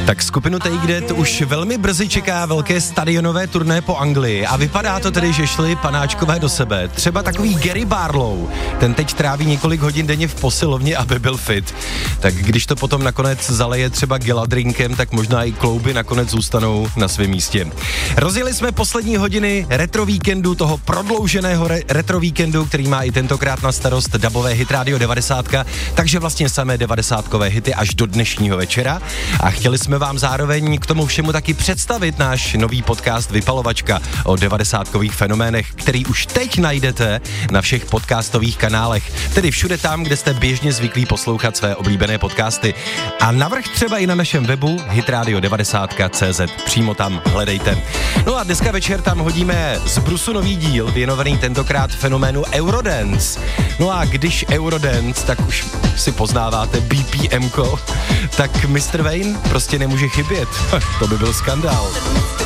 Tak skupinu Take That už velmi brzy čeká velké stadionové turné po Anglii a vypadá to tedy, že šli panáčkové do sebe. Třeba takový Gary Barlow, ten teď tráví několik hodin denně v posilovně, aby byl fit. Tak když to potom nakonec zaleje třeba geladrinkem, tak možná i klouby nakonec zůstanou na svém místě. Rozjeli jsme poslední hodiny retro víkendu, toho prodlouženého retro víkendu, který má i tentokrát na starost dabové Hit Radio 90, takže vlastně samé 90kové hity až do dnešního večera. A chtěli jsme vám zároveň k tomu všemu taky představit náš nový podcast Vypalovačka o 90kových fenoménech, který už teď najdete na všech podcastových kanálech, tedy všude tam, kde jste běžně zvyklí poslouchat své oblíbené podcasty. A navrch třeba i na našem webu hitradio90.cz, přímo tam hledejte. No a dneska večer tam hodíme z brusu nový díl, věnovaný tentokrát fenoménu Eurodance. No a když Eurodance, tak už si poznáváte BPM-ko, tak Mr. Wayne prostě nemůže chybět. To by byl skandál.